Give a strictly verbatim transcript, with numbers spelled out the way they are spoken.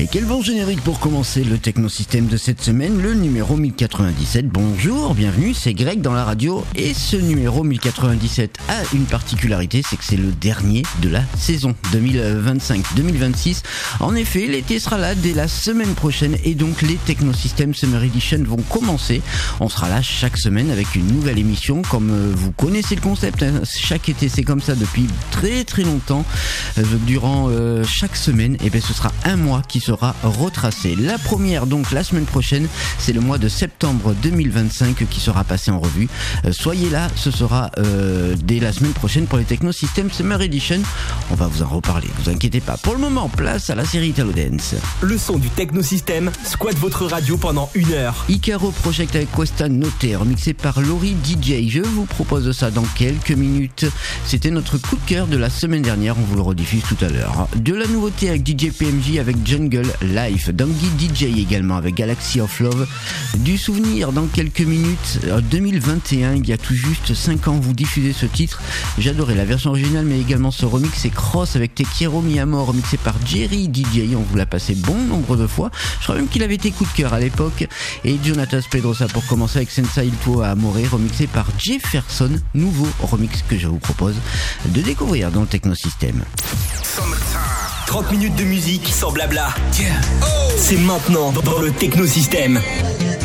Et quel bon générique pour commencer le Technosystème de cette semaine, le numéro mille quatre-vingt-dix-sept. Bonjour, bienvenue, c'est Greg dans la radio. Et ce numéro mille quatre-vingt-dix-sept a une particularité, c'est que c'est le dernier de la saison deux mille vingt-cinq deux mille vingt-six. En effet, l'été sera là dès la semaine prochaine et donc les Technosystème Summer Edition vont commencer. On sera là chaque semaine avec une nouvelle émission, comme vous connaissez le concept, hein. Chaque été c'est comme ça depuis très très longtemps. Euh, durant euh, chaque semaine, et bien ce sera un mois qui sera retracé. La première donc la semaine prochaine, c'est le mois de septembre deux mille vingt-cinq qui sera passé en revue. Euh, soyez là, ce sera euh, dès la semaine prochaine pour les Technosystème Summer Edition. On va vous en reparler, vous inquiétez pas. Pour le moment, place à la série Italo Dance. Le son du Technosystème squatte votre radio pendant une heure. Icaro Project avec Questa Noté, remixé par Laurie D J. Je vous propose ça dans quelques minutes. C'était notre coup de cœur de la semaine dernière, on vous le rediffuse tout à l'heure. De la nouveauté avec D J P M J avec Jungle Life, Dangy D J également avec Galaxy of Love. Du souvenir dans quelques minutes, deux mille vingt et un, il y a tout juste cinq ans, vous diffusez ce titre. J'adorais la version originale mais également ce remix, c'est Cross avec Te Quiero Mi Amor, remixé par Jerry D J. On vous l'a passé bon nombre de fois. Je crois même qu'il avait été coup de cœur à l'époque. Et Jonatas Pedrosa pour commencer avec Senza Il Tuo Amore, remixé par Jefferson. Nouveau remix que je vous propose de découvrir dans le Technosystème. trente minutes de musique sans blabla. Yeah. Oh. C'est maintenant dans le Technosystème.